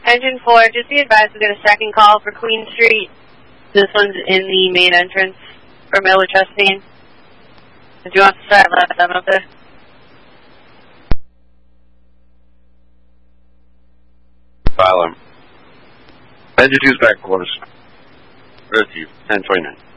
Engine 4, just be advised we get a second call for Queen Street. This one's in the main entrance for Miller Chastain. Do you want to start left time up there? File him. Engine 2's back quarters. Rescue, 1029.